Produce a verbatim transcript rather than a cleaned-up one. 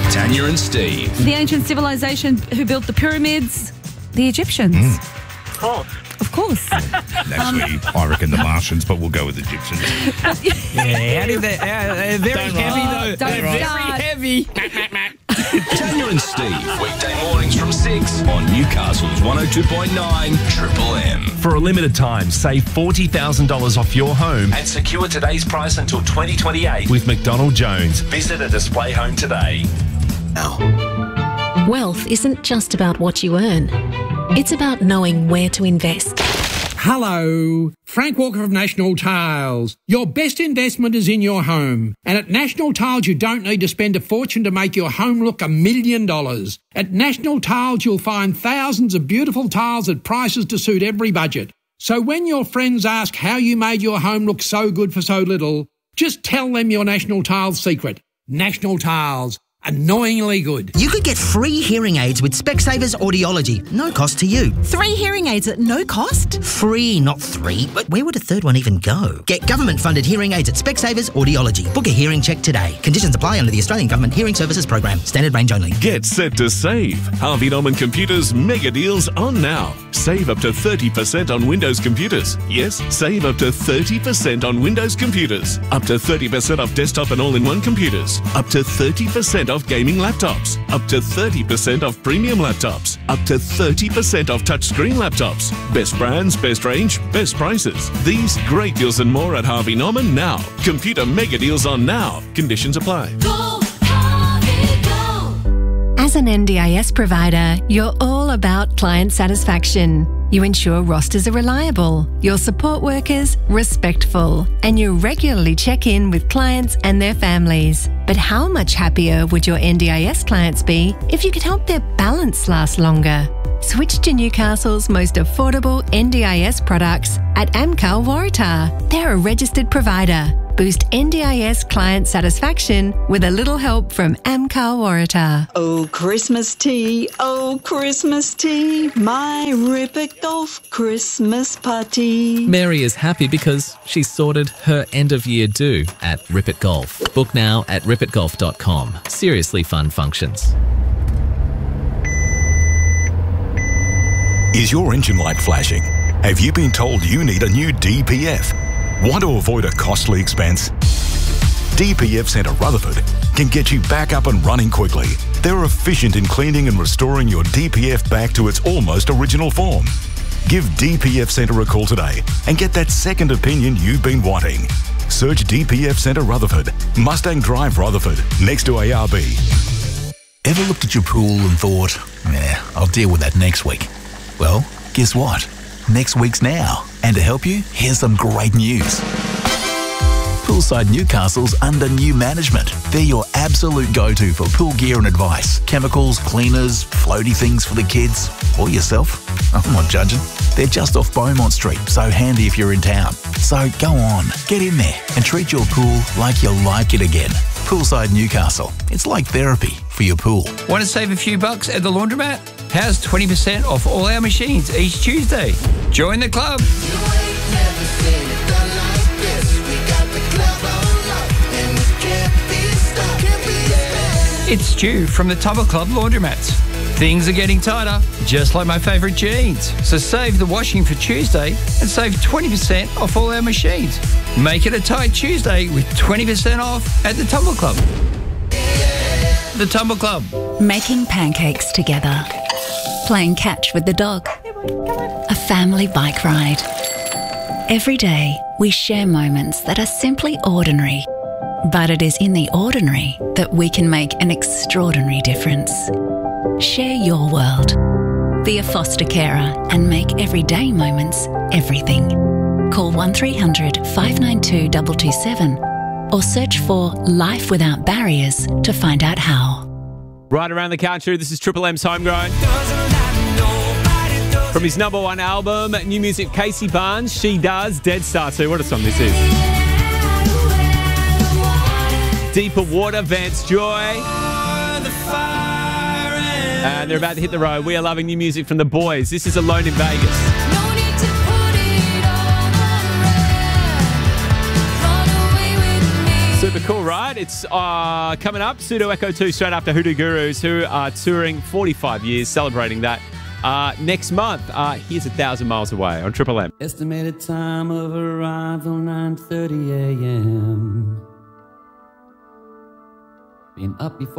Tanya and Steve. The ancient civilization who built the pyramids? The Egyptians. Mm. Of course. Of course. Actually, I reckon the Martians, but we'll go with Egyptians. Yeah, how did they? Uh, they're very Don't heavy, lie. though. Don't They're very start. heavy. Tanya and Steve. Weekday mornings from six on Newcastle's one oh two point nine Triple M. For a limited time, save forty thousand dollars off your home And secure today's price until twenty twenty-eight. with McDonald Jones. Visit a display home today. Wealth isn't just about what you earn. It's about knowing where to invest. Hello, Frank Walker of National Tiles. Your best investment is in your home. And at National Tiles, you don't need to spend a fortune to make your home look a million dollars. At National Tiles, you'll find thousands of beautiful tiles at prices to suit every budget. So when your friends ask how you made your home look so good for so little, just tell them your National Tiles secret. National Tiles. Annoyingly good. You could get free hearing aids with Specsavers Audiology. No cost to you. Three hearing aids at no cost? Free, not three. But where would a third one even go? Get government-funded hearing aids at Specsavers Audiology. Book a hearing check today. Conditions apply under the Australian Government Hearing Services Program. Standard range only. Get set to save. Harvey Norman Computers mega deals on now. Save up to thirty percent on Windows computers. Yes, save up to thirty percent on Windows computers. Up to thirty percent off desktop and all-in-one computers. Up to thirty percent off gaming laptops. Up to thirty percent off premium laptops. Up to thirty percent off touchscreen laptops. Best brands, best range, best prices. These great deals and more at Harvey Norman now. Computer mega deals on now. Conditions apply. Go, Harvey, go. As an N D I S provider, you're all about client satisfaction. You ensure rosters are reliable, your support workers respectful, and you regularly check in with clients and their families. But how much happier would your N D I S clients be if you could help their balance last longer? Switch to Newcastle's most affordable N D I S products at Amcal Waratah. They're a registered provider. Boost N D I S client satisfaction with a little help from Amcal Waratah. Oh, Christmas tea, oh, Christmas tea, my Ripper Golf Christmas party. Mary is happy because she's sorted her end-of-year due at Rippet Golf. Book now at rippet golf dot com. Seriously fun functions. Is your engine light flashing? Have you been told you need a new D P F? Want to avoid a costly expense? D P F Centre Rutherford can get you back up and running quickly. They're efficient in cleaning and restoring your D P F back to its almost original form. Give D P F Centre a call today and get that second opinion you've been wanting. Search D P F Centre Rutherford, Mustang Drive Rutherford, next to A R B. Ever looked at your pool and thought, yeah, I'll deal with that next week? Well, guess what? Next week's now. And to help you, here's some great news. Poolside Newcastle's under new management. They're your absolute go-to for pool gear and advice. Chemicals, cleaners, floaty things for the kids, or yourself. I'm not judging. They're just off Beaumont Street, so handy if you're in town. So go on, get in there and treat your pool like you like it again. Poolside Newcastle. It's like therapy for your pool. Want to save a few bucks at the laundromat? How's twenty percent off all our machines each Tuesday? Join the club. It's Stu from the Tubber Club Laundromats. Things are getting tighter, just like my favourite jeans. So save the washing for Tuesday and save twenty percent off all our machines. Make it a tight Tuesday with twenty percent off at the Tumble Club. The Tumble Club. Making pancakes together. Playing catch with the dog. A family bike ride. Every day, we share moments that are simply ordinary. But it is in the ordinary that we can make an extraordinary difference. Share your world. Be a foster carer and make everyday moments everything. Call one three hundred, five nine two, two two seven or search for Life Without Barriers to find out how. Right around the country, this is Triple M's Homegrown. From his number one album, new music, Casey Barnes, She Does, Dead Star two. What a song this is. Deeper Water, Vance Joy. And they're about to hit the road. We are loving new music from The Boys. This is Alone in Vegas. Super Cool, right? It's uh, coming up, Pseudo Echo two, straight after Hoodoo Gurus, who are touring forty-five years, celebrating that uh, next month. Uh, here's A Thousand Miles Away on Triple M. Estimated time of arrival, nine thirty a.m. Been up before.